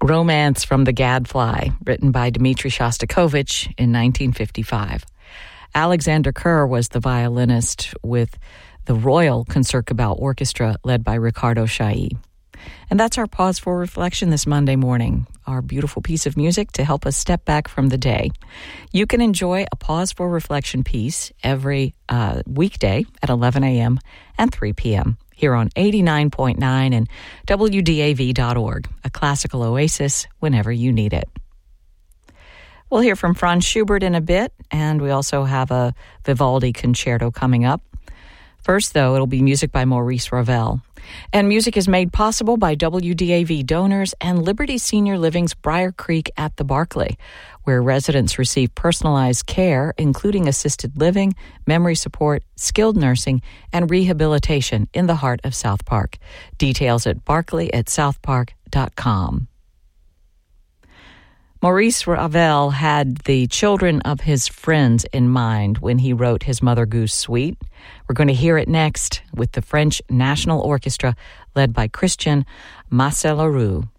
Romance from the Gadfly, written by Dmitri Shostakovich in 1955. Alexander Kerr was the violinist with the Royal Concertgebouw Orchestra led by Ricardo Chailly. And that's our pause for reflection this Monday morning, our beautiful piece of music to help us step back from the day. You can enjoy a pause for reflection piece every weekday at 11 a.m. and 3 p.m. here on 89.9 and WDAV.org, a classical oasis whenever you need it. We'll hear from Franz Schubert in a bit, and we also have a Vivaldi concerto coming up. First, though, it'll be music by Maurice Ravel. And music is made possible by WDAV donors and Liberty Senior Living's Briar Creek at the Barclay, where residents receive personalized care, including assisted living, memory support, skilled nursing, and rehabilitation in the heart of South Park. Details at barclay@southpark.com. Maurice Ravel had the children of his friends in mind when he wrote his Mother Goose Suite. We're going to hear it next with the French National Orchestra led by Christian Masselerou.